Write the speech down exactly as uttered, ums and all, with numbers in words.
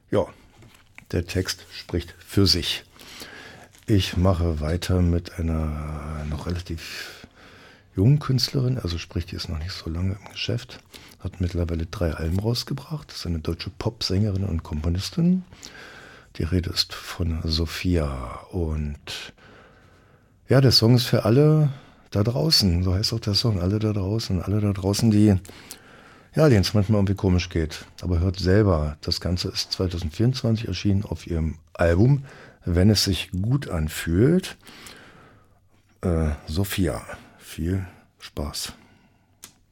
Ja, der Text spricht für sich. Ich mache weiter mit einer noch relativ jungen Künstlerin, also sprich, die ist noch nicht so lange im Geschäft, hat mittlerweile drei Alben rausgebracht, ist eine deutsche Popsängerin und Komponistin. Die Rede ist von Sophia und ja, der Song ist für alle da draußen, so heißt auch der Song, alle da draußen, alle da draußen, die, ja, denen es manchmal irgendwie komisch geht. Aber hört selber, das Ganze ist zwanzig vierundzwanzig erschienen auf ihrem Album Wenn es sich gut anfühlt. Äh, Sophia, viel Spaß.